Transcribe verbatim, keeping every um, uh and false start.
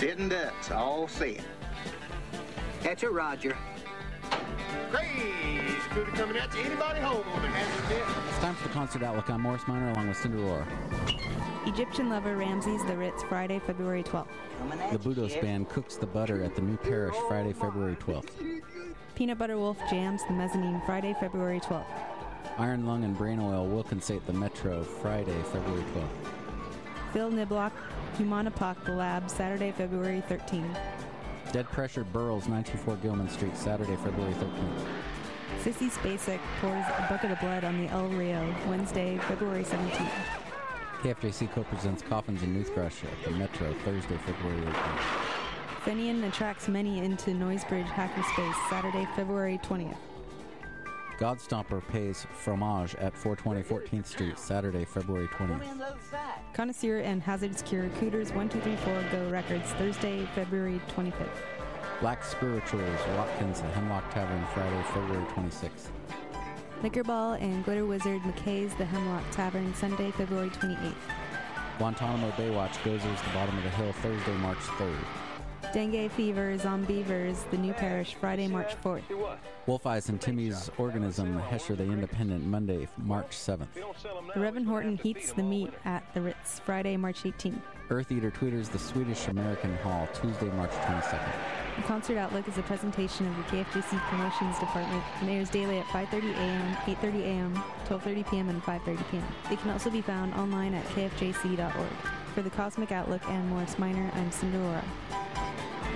Sitting ducks, all set. Catch a Roger. Crazy Scooter coming at you. Anybody home on the hazard bit? It's time for the Concert Outlook. I'm Morris Minor along with Cinderella. Egyptian Lover Ramses the Ritz, Friday, February twelfth. The Budos Band cooks the butter at the New Parish, Friday, February twelfth. Peanut Butter Wolf jams the Mezzanine, Friday, February twelfth. Iron Lung and Brain Oil Wilkinsate the Metro, Friday, February twelfth. Phil Niblock, Humanapoc the Lab, Saturday, February thirteenth. Dead Pressure Burroughs, nine two four Gilman Street, Saturday, February thirteenth. Sissy Spacek pours a bucket of blood on the El Rio, Wednesday, February seventeenth. K F J C co-presents Coffins and Noothrush at the Metro, Thursday, February eighteenth. Fenian attracts many into Noisebridge Hackerspace, Saturday, February twentieth. Godstomper pays Fromage at four twenty fourteenth Street, Saturday, February twentieth. Connoisseur and Hazardous Cure, Cooters one two three four Go Records, Thursday, February twenty-fifth. Black Spirituals, Watkins and Hemlock Tavern, Friday, February twenty-sixth. Liquor Ball and Glitter Wizard, McKay's The Hemlock Tavern, Sunday, February twenty-eighth. Guantanamo Baywatch, Gozers, The Bottom of the Hill, Thursday, March third. Dengue Fever, Zombievers, The New Parish, Friday, March fourth. Wolf Eyes and Timmy's Organism, Hesher the Independent, Monday, March seventh. The Reverend Horton Heats the Meat at the Ritz, Friday, March eighteenth. Earth Eater Tweeters, The Swedish American Hall, Tuesday, March twenty-second. The Concert Outlook is a presentation of the K F J C Promotions Department and airs daily at five thirty a.m., eight thirty a.m., twelve thirty p.m., and five thirty p.m. They can also be found online at k f j c dot org. For the Cosmic Outlook and Morris Minor, I'm Cinderella.